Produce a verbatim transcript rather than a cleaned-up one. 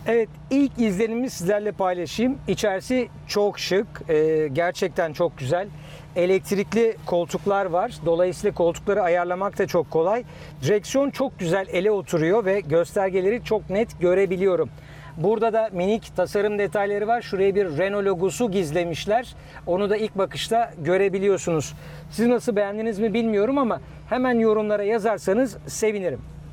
Evet, ilk izlenimimi sizlerle paylaşayım. İçerisi çok şık, e, gerçekten çok güzel. Elektrikli koltuklar var. Dolayısıyla koltukları ayarlamak da çok kolay. Direksiyon çok güzel ele oturuyor ve göstergeleri çok net görebiliyorum. Burada da minik tasarım detayları var. Şuraya bir Renault logosu gizlemişler. Onu da ilk bakışta görebiliyorsunuz. Siz nasıl, beğendiniz mi bilmiyorum ama hemen yorumlara yazarsanız sevinirim.